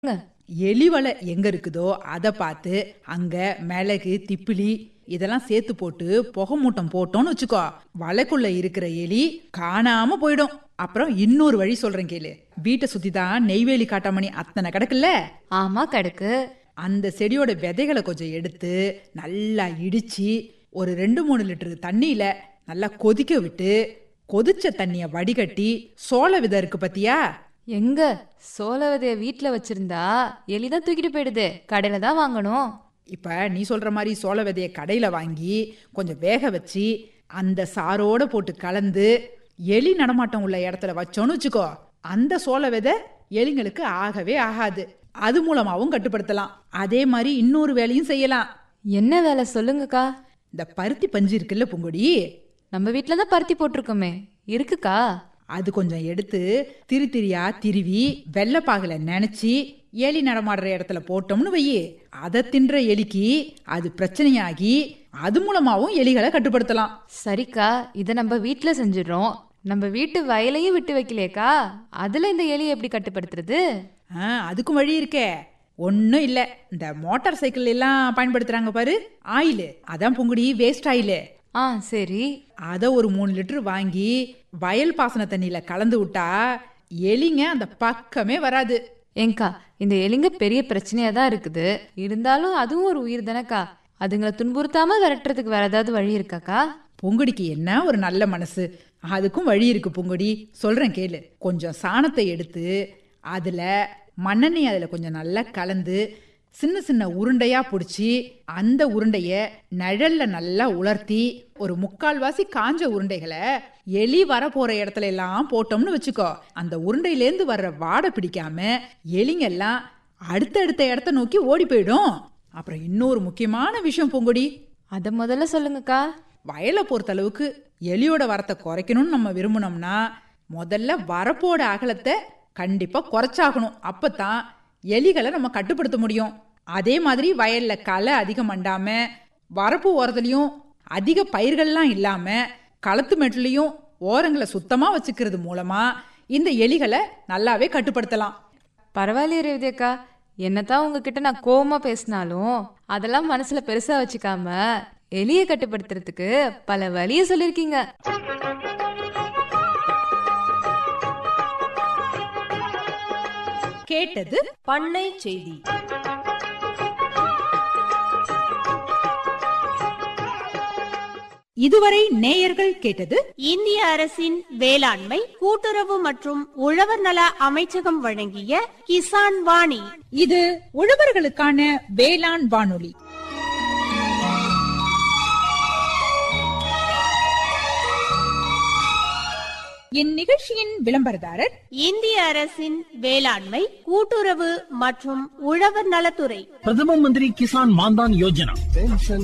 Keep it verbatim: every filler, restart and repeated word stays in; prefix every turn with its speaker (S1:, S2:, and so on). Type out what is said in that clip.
S1: எலி வலை எங்க இருக்குதோ அதை பார்த்து அங்க மிளகு திப்பிலி இதெல்லாம் சேர்த்து போட்டு புகை மூட்டம் போட்டோம்னு வச்சுக்கோ, வலைக்குள்ள இருக்கிற எலி காணாம போயிடும். அப்புறம் இன்னொரு வழி சொல்றேன் கேளு. வீட்டை சுத்தி தான் நெய்வேலி காட்டாமணி அத்தனை கிடக்குல்ல,
S2: ஆமா கிடக்கு.
S1: அந்த செடியோட விதைகளை கொஞ்சம் எடுத்து நல்லா இடிச்சு ஒரு ரெண்டு மூணு லிட்டர் தண்ணியில நல்லா கொதிக்க விட்டு கொதிச்ச தண்ணிய வடிகட்டி சோள விதை இருக்கு பத்தியா,
S2: எங்க சோள விதைய வீட்டுல வச்சிருந்தா எலிதான் தூக்கிட்டு போயிடுது, கடையில தான் வாங்கணும்.
S1: இப்ப நீ சொல்ற மாதிரி சோள விதைய கடையில வாங்கி கொஞ்சம் வேக வச்சு அந்த சாரோட போட்டு கலந்து எலி நடமாட்டம் உள்ள இடத்துல வச்சோன்னு வச்சுக்கோ, அந்த சோள விதை எலிங்களுக்கு ஆகவே ஆகாது. அது மூலமாவும் கட்டுப்படுத்தலாம். அதே மாதிரி இன்னொரு வேலையும் செய்யலாம்.
S2: என்ன வேலை சொல்லுங்கக்கா?
S1: இந்த பருத்தி பஞ்சு இருக்குல்ல பூங்கொடி,
S2: நம்ம வீட்டுலதான் பருத்தி போட்டிருக்கோமே, இருக்குக்கா?
S1: அது கொஞ்சம் எடுத்து திரி திரியா திருவி வெள்ளைப்பாகுல நினைச்சு எலி நடமாடுற இடத்துல போட்டோம்னு வையி, அதை தின்ற எலிக்கு அது பிரச்சனையாகி அது மூலமாவும் எலிகளை கட்டுப்படுத்தலாம்.
S2: சரிக்கா, இத நம்ம வீட்டுல செஞ்சிடறோம். நம்ம வீட்டு வயலையும் விட்டு வைக்கலையேக்கா, அதுல இந்த எலியை எப்படி கட்டுப்படுத்துறது?
S1: ஆஹ் அதுக்கும் வழி இருக்கே. ஒன்னும் இல்ல, இந்த மோட்டார் சைக்கிள் எல்லாம் பயன்படுத்துறாங்க பாரு, ஆயிலு, அதான் பொங்குடி வேஸ்ட் ஆயிலு.
S2: ஆ சரி.
S1: அத ஒரு மூணு லிட்டர் வாங்கி வயல் பாசன தண்ணியில கலந்து விட்டா எலிங்க அந்த பக்கமே வராது.
S2: ஏங்கா, இந்த எலிங்க பெரிய பிரச்சனையா தான் இருக்குது, இருந்தாலும் அதுவும் ஒரு உயிர் தானக்கா, அதுங்களை துன்புறுத்தாம விரட்டுறதுக்கு வேற ஏதாவது வழி இருக்காக்கா?
S1: பொங்குடிக்கு என்ன ஒரு நல்ல மனசு, அதுக்கும் வழி இருக்கு பொங்குடி, சொல்றேன் கேளு. கொஞ்சம் சாணத்தை எடுத்து அதுல மண்ணெண்ணெய் அதுல கொஞ்சம் நல்லா கலந்து சின்ன சின்ன உருண்டையா பிடிச்சி அந்த உருண்டைய நிழல்ல நல்லா உலர்த்தி ஒரு முக்கால்வாசி காஞ்ச உருண்டைகளை எலி வர போற இடத்துல எல்லாம் போட்டோம்னு வச்சுக்கோ, அந்த உருண்டையிலேருந்து வர்ற வாடை பிடிக்காம எலிங்க எல்லாம் அடுத்தடுத்த இடத்த நோக்கி ஓடி போயிடும். அப்புறம் இன்னொரு முக்கியமான விஷயம் பொங்குடி,
S2: அத முதல்ல சொல்லுங்கக்கா.
S1: வயலை பொறுத்த அளவுக்கு எலியோட வரத்தை குறைக்கணும்னு நம்ம விரும்பினோம்னா முதல்ல வரப்போட அகலத்தை கண்டிப்பா குறைச்சாகணும். அப்பதான் எலிகளை நம்ம கட்டுப்படுத்த முடியும். அதே மாதிரி வயல்ல களை அதிகம் மண்டாம வரப்பு ஓரத்துலயும் அதிக பயிர்கள்லாம் இல்லாம களத்து மெட்டுலையும் ஓரங்களை சுத்தமா வச்சுக்கிறது மூலமா இந்த எலிகளை நல்லாவே கட்டுப்படுத்தலாம்.
S2: பரவாயில்லையே ரேவதியக்கா, என்னதான் உங்ககிட்ட நான் கோவமா பேசினாலும் அதெல்லாம் மனசுல பெருசா வச்சுக்காம எலியை கட்டுப்படுத்துறதுக்கு பல வழியை சொல்லிருக்கீங்க.
S1: கேட்டது
S3: பண்ணை செய்தி.
S1: இதுவரை நேயர்கள் கேட்டது
S3: இந்திய அரசின் வேளாண்மை கூட்டுறவு மற்றும் உழவர் நல அமைச்சகம் வழங்கிய கிசான் வாணி.
S1: இது உழவர்களுக்கான வேளாண் வானொலி. இந்நிகழ்ச்சியின் விளம்பரதாரர்
S3: இந்திய அரசின் வேளாண்மை கூட்டுறவு மற்றும் உழவர் நலத்துறை.
S4: பிரதம மந்திரி கிசான் மான்தான் யோஜனா.